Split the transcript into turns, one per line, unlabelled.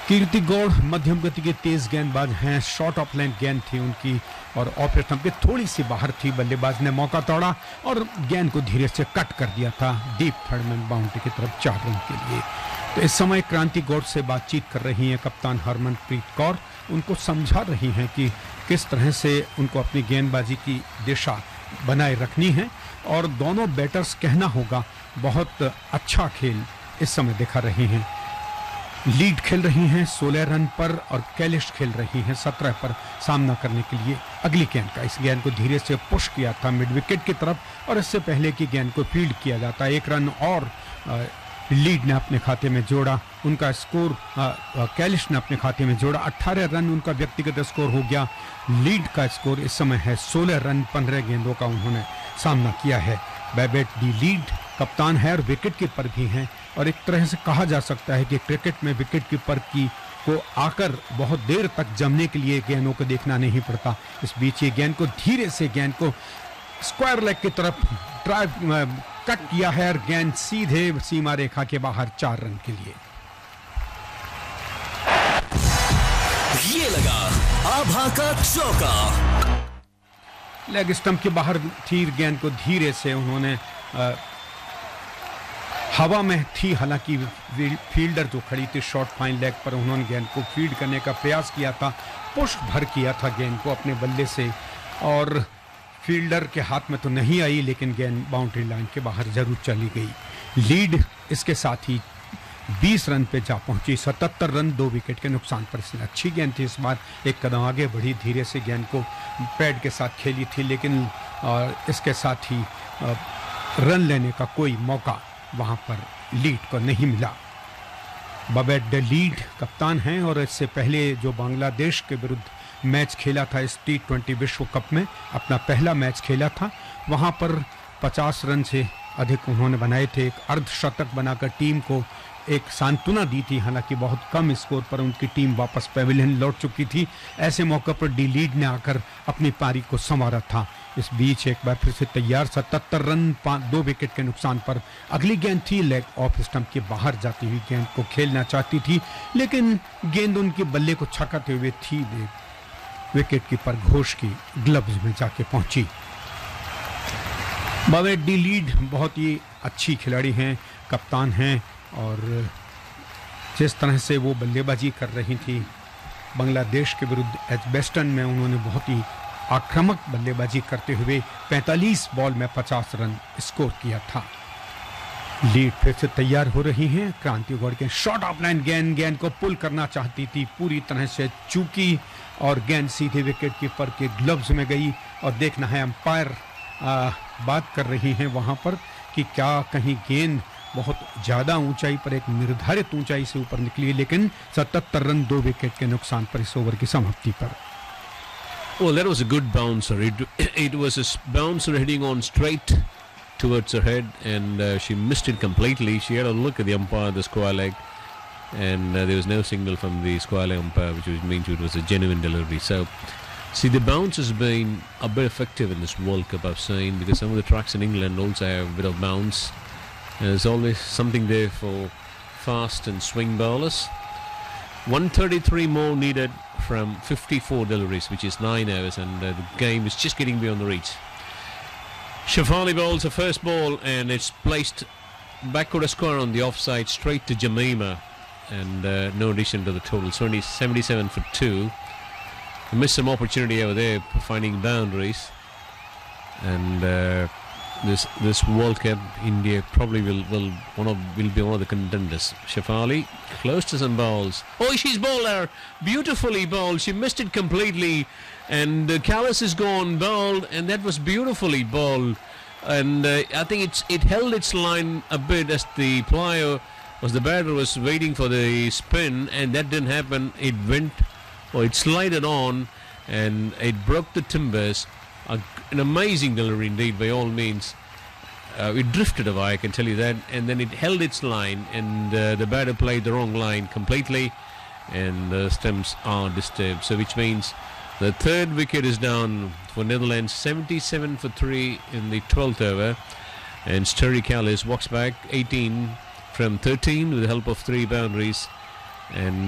कीर्ति गौड़ मध्यम गति के तेज गेंदबाज हैं। शॉर्ट ऑफ लाइन गेंद थी उनकी और ऑफ स्टंप के थोड़ी सी बाहर थी। बल्लेबाज ने मौका तोड़ा और गेंद को धीरे से कट कर दिया था डीप थर्ड में बाउंड्री की तरफ 4 रन के लिए। तो इस समय क्रांति गौड़ से बातचीत कर रही हैं कप्तान हरमनप्रीत कौर। उनको समझा रही हैं कि किस तरह से उनको अपनी गेंदबाजी की दिशा बनाए रखनी है और दोनों बैटर्स कहना होगा बहुत अच्छा खेल इस समय दिखा रहे हैं। लीड खेल रही हैं 16 रन पर और कैलिश खेल रही हैं 17 पर सामना करने के लिए अगली गेंद का। इस गेंद को धीरे से पुश किया था मिड विकेट की तरफ और इससे पहले कि गेंद को फील्ड किया जाता। 1 रन और लीड ने अपने खाते में जोड़ा। उनका स्कोर कैलिश ने अपने खाते में जोड़ा। 18 रन उनका व्यक्तिगत स्कोर हो गया। लीड का स्कोर इस समय है 16 रन 15 गेंदों का उन्होंने सामना किया है। बेबेट डी लीड कप्तान है और विकेट कीपर भी हैं और एक तरह से कहा जा सकता है कि क्रिकेट में विकेट कीपर की को आकर बहुत देर तक जमने के लिए गेंदों को देखना नहीं पड़ता। इस बीच ये गेंद को धीरे से गेंद को स्क्वायर लेग की तरफ ड्राइव कट किया है और गेंद सीधे सीमा रेखा के बाहर 4 रन के लिए।
ये लगा आभा का चौका।
लेग स्टंप के बाहर थी गेंद को धीरे से उन्होंने हवा में थी। हालांकि फील्डर जो खड़ी थी शॉर्ट फाइन लेग पर उन्होंने गेंद को फील्ड करने का प्रयास किया था। पुश भर किया था गेंद को अपने बल्ले से और फील्डर के हाथ में तो नहीं आई लेकिन गेंद बाउंड्री लाइन के बाहर जरूर चली गई। लीड इसके साथ ही 20 रन पे जा पहुंची। 77 रन 2 विकेट के नुकसान पर। इसने अच्छी गेंद थी। इस बार एक कदम आगे बढ़ी धीरे से गेंद को पैड के साथ खेली थी लेकिन इसके साथ ही रन लेने का कोई मौका वहां पर लीड को नहीं मिला। बेबेट डी लीड कप्तान हैं और इससे पहले जो बांग्लादेश के विरुद्ध मैच खेला था इस T20 विश्व कप में अपना पहला मैच खेला था। वहां पर 50 रन से अधिक उन्होंने बनाए थे। एक अर्धशतक बनाकर टीम को एक सांत्वना दी थी। हालांकि बहुत कम स्कोर पर उनकी टीम वापस पेविलियन लौट चुकी थी। ऐसे मौके पर डी लीड ने आकर अपनी पारी को संवारा था। इस बीच एक बार फिर से तैयार 77 रन 2 विकेट के नुकसान पर। अगली गेंद थी लेग ऑफ स्टंप के बाहर जाती हुई गेंद को खेलना चाहती थी लेकिन गेंद उनके बल्ले को छकाते हुए थी विकेट कीपर घोष की ग्लव्स में जाके पहुंची। बेबेट डी लीड बहुत ही अच्छी खिलाड़ी हैं, कप्तान हैं और जिस तरह से वो बल्लेबाजी कर रही थी बांग्लादेश के विरुद्ध एजबेस्टन में उन्होंने बहुत ही आक्रामक बल्लेबाजी करते हुए 45 बॉल में 50 रन स्कोर किया था। लीड फिर से तैयार हो रही हैं। क्रांति गौड़ के शॉर्ट ऑफ लाइन गेंद को पुल करना चाहती थी, पूरी तरह से चूकी और गेंद सीधे विकेट कीपर के ग्लव्स में गई और देखना है अंपायर बात कर रही हैं वहां पर कि क्या कहीं गेंद बहुत ज्यादा ऊंचाई पर एक निर्धारित ऊंचाई से ऊपर निकली लेकिन 77 रन 2 विकेट के नुकसान पर इस ओवर की समाप्ति पर।
Well, that was a good bouncer. It was a bouncer heading on straight towards her head, and she missed it completely. She had a look at the umpire, the square leg, and there was no signal from the square leg umpire, which means it was a genuine delivery. So, see, the bounce has been a bit effective in this World Cup, I've seen, because some of the tracks in England also have a bit of bounce. And there's always something there for fast and swing bowlers. 133 more needed from 54 deliveries, which is 9 overs, and the game is just getting beyond the reach. Shafali bowls the first ball and it's placed backward a square on the offside straight to Jamima, and no addition to the total. 77 for 2. Missed some opportunity over there finding boundaries, and this World Cup, India probably will be one of the contenders. Shafali close to some balls. Oh, she's bowled there, beautifully bowled. She missed it completely, and Callis is gone bowled, and that was beautifully bowled. And I think it held its line a bit as the batter was waiting for the spin, and that didn't happen. It went, or it slided on, and it broke the timbers. An amazing delivery indeed, by all means. It drifted away, I can tell you that, and then it held its line, and the batter played the wrong line completely, and the stumps are disturbed. So, which means the third wicket is down for Netherlands, 77 for 3 in the 12th over, and Sterry Callis walks back 18 from 13 with the help of 3 boundaries, and